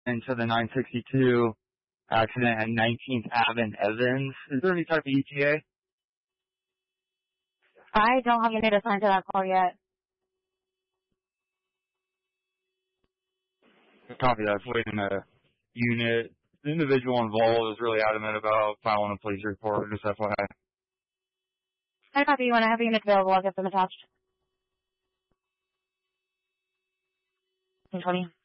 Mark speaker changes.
Speaker 1: into the 962 accident at 19th Ave in Evans. Is there any type of ETA?
Speaker 2: I don't have a unit assigned to that call yet.
Speaker 1: Copy that. Waiting a unit. The individual involved is really adamant about filing a police report, just FYI.
Speaker 2: I copy you when I have a unit available. I'll get them attached. 20.